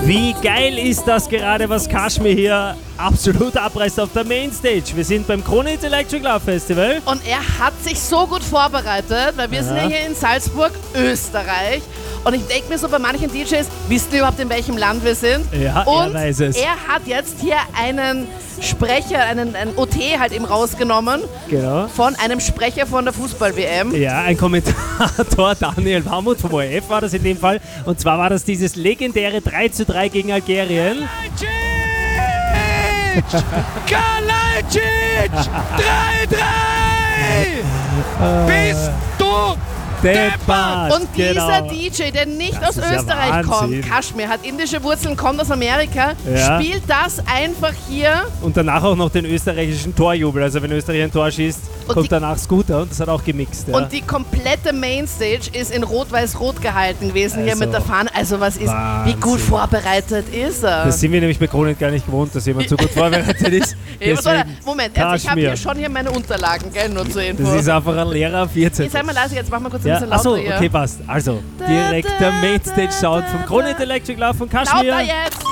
Wie geil ist das gerade, was Kashmir hier absolut abreißt auf der Mainstage. Wir sind beim Krone Electric Love Festival. Und er hat sich so gut vorbereitet, weil wir sind ja hier in Salzburg, Österreich. Und ich denke mir so, bei manchen DJs, wissen die überhaupt, in welchem Land wir sind? Ja, und er weiß es. Er hat jetzt hier einen Sprecher, einen OT halt eben rausgenommen. Genau. Von einem Sprecher von der Fußball-WM. Ja, ein Kommentator, Daniel Warmuth vom ORF war das in dem Fall. Und zwar war das dieses legendäre 3:3 gegen Algerien. Kalajdzic! 3:3! Bist du deppert! Und dieser DJ, der nicht aus Österreich ja kommt, Kashmir, hat indische Wurzeln, kommt aus Amerika, spielt das einfach hier. Und danach auch noch den österreichischen Torjubel. Also wenn Österreich ein Tor schießt, kommt danach Scooter und das hat auch gemixt. Ja. Und die komplette Mainstage ist in Rot-Weiß-Rot gehalten gewesen, hier mit der Fahne. Also was ist, wie gut vorbereitet ist er? Das sind wir nämlich bei Kronet gar nicht gewohnt, dass jemand so gut vorbereitet ist. Moment, ich habe hier schon hier meine Unterlagen, gell, nur zur Info. Das ist einfach ein Lehrer 14. Jetzt sei mal leise, jetzt machen wir kurz ein bisschen lauter. Achso, okay, passt. Also, direkt der Mainstage-Sound vom Kronet Electric Love von Kashmir. Lauter jetzt!